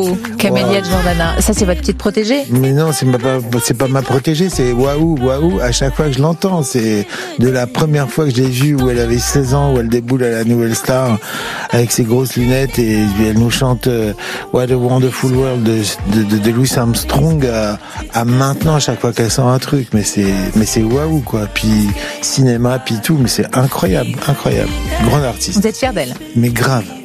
Camélia Jordana, ça c'est votre petite protégée? Mais non, c'est pas ma protégée, c'est waouh, à chaque fois que je l'entends. C'est de la première fois que je l'ai vue où elle avait 16 ans, où elle déboule à la Nouvelle Star avec ses grosses lunettes et elle nous chante What a Wonderful World de Louis Armstrong à maintenant à chaque fois qu'elle sort un truc. Mais c'est waouh quoi. Puis cinéma, puis tout, mais c'est incroyable. Grande artiste. Vous êtes fière d'elle? Mais grave.